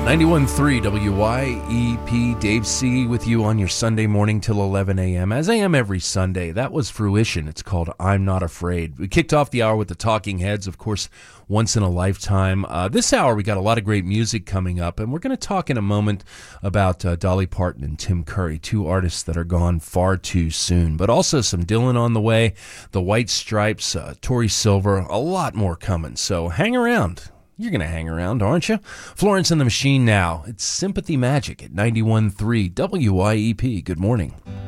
91.3 WYEP, Dave C. with you on your Sunday morning till 11 a.m. As I am every Sunday. That was Fruition. It's called I'm Not Afraid. We kicked off the hour with the Talking Heads, of course, once in a lifetime. This hour, we got a lot of great music coming up, and we're going to talk in a moment about Dolly Parton and Tim Curry, two artists that are gone far too soon, but also some Dylan on the way, the White Stripes, Tori Silver, a lot more coming. So hang around. You're going to hang around, aren't you? Florence and the Machine now. It's Sympathy Magic at 91.3 WYEP. Good morning.